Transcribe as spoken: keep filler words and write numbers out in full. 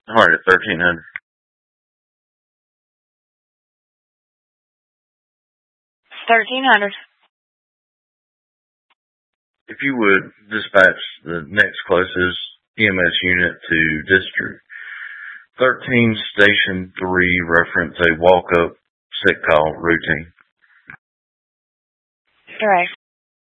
Hard at thirteen hundred. thirteen hundred. If you would, dispatch the next closest E M S unit to District thirteen, Station three, reference a walk-up sick call routine. Direct.